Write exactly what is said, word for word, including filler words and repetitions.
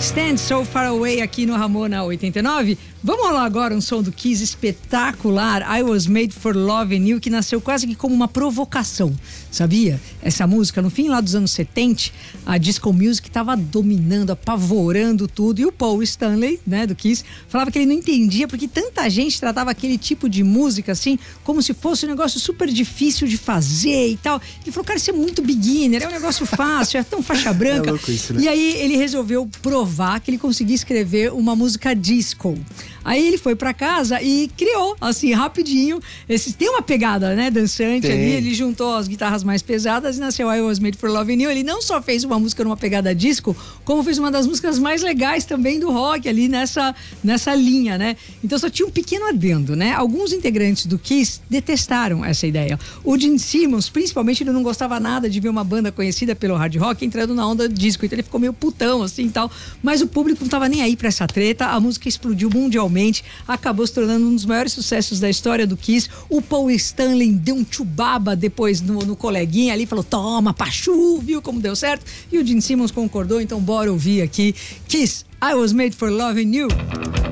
Stand So Far Away aqui no Ramona oitenta e nove. Vamos lá agora um som do Kiss espetacular, I Was Made For Loving You, que nasceu quase que como uma provocação, sabia? Essa música, no fim lá dos anos setenta, a disco music estava dominando, apavorando tudo, e o Paul Stanley, né, do Kiss, falava que ele não entendia porque tanta gente tratava aquele tipo de música assim, como se fosse um negócio super difícil de fazer e tal. Ele falou, cara, isso é muito beginner, é um negócio fácil, é tão faixa branca. É louco isso, né? E aí ele resolveu provar que ele conseguia escrever uma música disco. Aí ele foi pra casa e criou, assim, rapidinho. Esse, tem uma pegada, né, dançante tem. ali. Ele juntou as guitarras mais pesadas e nasceu I Was Made For Loving You. Ele não só fez uma música numa pegada disco, como fez uma das músicas mais legais também do rock ali nessa, nessa linha, né? Então só tinha um pequeno adendo, né? Alguns integrantes do Kiss detestaram essa ideia. O Gene Simmons, principalmente, ele não gostava nada de ver uma banda conhecida pelo hard rock entrando na onda disco. Então ele ficou meio putão, assim, e tal. Mas o público não tava nem aí pra essa treta. A música explodiu mundialmente. Acabou se tornando um dos maiores sucessos da história do Kiss. O Paul Stanley deu um chubaba depois no, no coleguinha ali, falou, toma, pachu, viu como deu certo? E o Gene Simmons concordou, então bora ouvir aqui Kiss, I Was Made For Loving You.